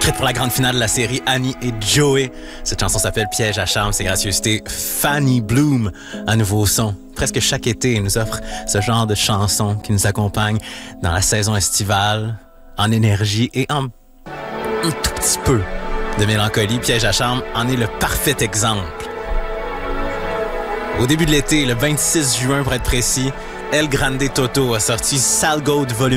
écrite pour la grande finale de la série Annie et Joey. Cette chanson s'appelle Piège à charme, c'est gracieuseté Fanny Bloom, un nouveau son. Presque chaque été, il nous offre ce genre de chanson qui nous accompagne dans la saison estivale, en énergie et en un tout petit peu de mélancolie. Piège à charme en est le parfait exemple. Au début de l'été, le 26 juin pour être précis, El Grande Toto a sorti Salgold Volume